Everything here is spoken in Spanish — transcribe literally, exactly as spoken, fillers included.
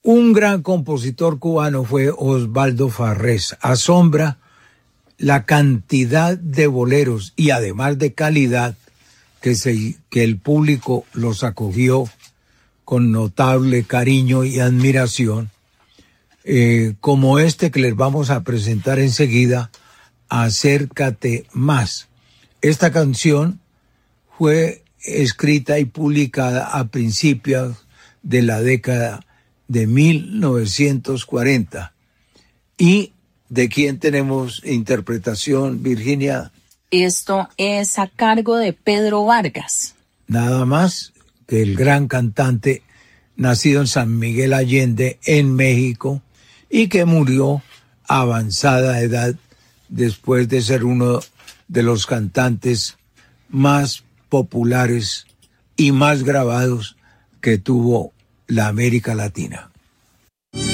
Un gran compositor cubano fue Osvaldo Farrés. Asombra la cantidad de boleros y además de calidad que, se, que el público los acogió con notable cariño y admiración, eh, como este que les vamos a presentar enseguida, Acércate Más. Esta canción fue escrita y publicada a principios de la década de mil novecientos cuarenta. ¿Y de quién tenemos interpretación, Virginia? Esto es a cargo de Pedro Vargas. Nada más que el gran cantante nacido en San Miguel Allende, en México, y que murió a avanzada edad después de ser uno de los cantantes más populares y más grabados que tuvo la América Latina.